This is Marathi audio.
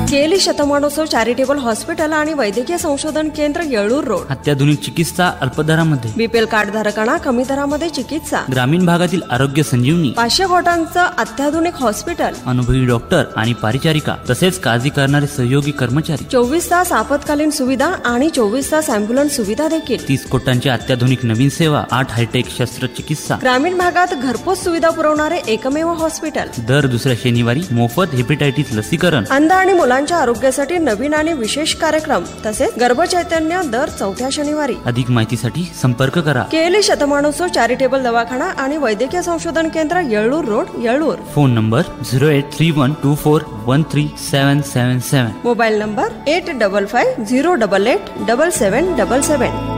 केली शतमानोत्सव चॅरिटेबल हॉस्पिटल आणि वैद्यकीय संशोधन केंद्र येळूर रोड. अत्याधुनिक चिकित्सा अल्पदरामध्ये. बीपीएल कार्ड धारकांना कमी दरामध्ये चिकित्सा. ग्रामीण भागातील आरोग्य संजीवनी. 500 कोटांचं अत्याधुनिक हॉस्पिटल. अनुभवी डॉक्टर आणि परिचारिका तसेच काळजी करणारे सहयोगी कर्मचारी. 24 तास आपत्कालीन सुविधा आणि 24 तास अँब्युलन्स सुविधा देखील. 30 कोटांची अत्याधुनिक नवीन सेवा. 8 हायटेक शस्त्रचिकित्सा. ग्रामीण भागात घरपोच सुविधा पुरवणारे एकमेव हॉस्पिटल. दर दुसऱ्या शनिवारी मोफत हेपेटायटिस लसीकरण. अंध आणि मुलांच्या आरोग्यासाठी नवीन आणि विशेष कार्यक्रम तसेच गर्भचैतन्य दर 4थ्या शनिवारी. अधिक माहितीसाठी संपर्क करा. केली शतमानोत्सव चॅरिटेबल दवाखाना आणि वैद्यकीय संशोधन केंद्र येळूर road येळूर. Phone number 083124137777. Mobile number 8550887777.